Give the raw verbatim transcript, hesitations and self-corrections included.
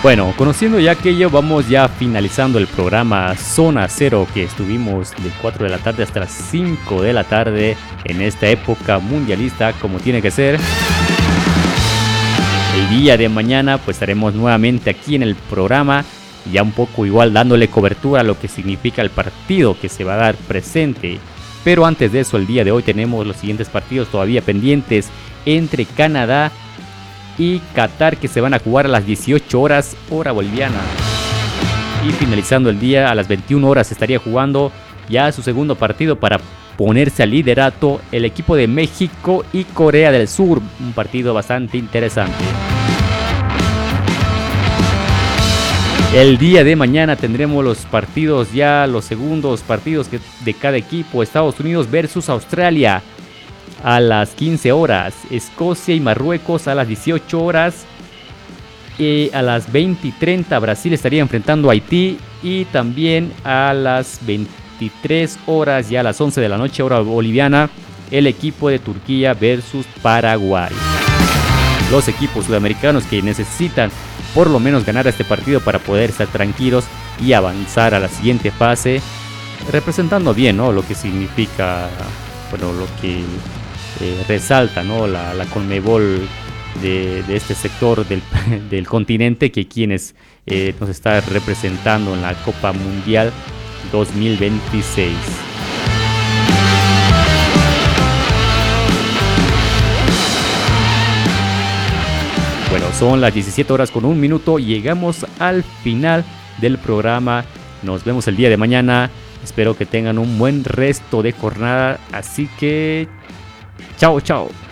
Bueno, conociendo ya aquello, vamos ya finalizando el programa Zona Cero, que estuvimos de cuatro de la tarde hasta las cinco de la tarde en esta época mundialista, como tiene que ser. El día de mañana pues estaremos nuevamente aquí en el programa, ya un poco igual dándole cobertura a lo que significa el partido que se va a dar presente. Pero antes de eso, el día de hoy tenemos los siguientes partidos todavía pendientes entre Canadá y Qatar, que se van a jugar a las dieciocho horas hora boliviana. Y finalizando el día a las veintiuna horas estaría jugando ya su segundo partido para ponerse al liderato el equipo de México y Corea del Sur, un partido bastante interesante. El día de mañana tendremos los partidos ya, los segundos partidos que de cada equipo. Estados Unidos versus Australia a las quince horas, Escocia y Marruecos a las dieciocho horas, y a las veinte y treinta Brasil estaría enfrentando a Haití, y también a las veintitrés horas, ya a las once de la noche hora boliviana, el equipo de Turquía versus Paraguay. Los equipos sudamericanos que necesitan por lo menos ganar este partido para poder estar tranquilos y avanzar a la siguiente fase, representando bien, ¿no?, lo que significa, bueno, lo que eh, resalta, ¿no?, la, la Conmebol de, de este sector del, del continente, que quienes eh, nos está representando en la Copa Mundial dos mil veintiséis. Bueno, son las diecisiete horas con un minuto. Llegamos al final del programa. Nos vemos el día de mañana. Espero que tengan un buen resto de jornada. Así que, chao, chao.